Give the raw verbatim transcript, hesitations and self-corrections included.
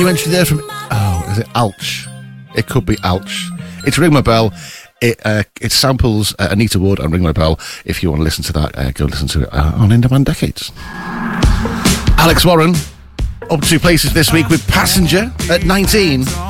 You mentioned there from, oh, is it Alch? It could be Alch. It's Ring My Bell. It uh, it samples uh, Anita Wood and Ring My Bell. If you want to listen to that, uh, go listen to it uh, on In Demand Decades. Alex Warren, up to places this week with Passenger at nineteen.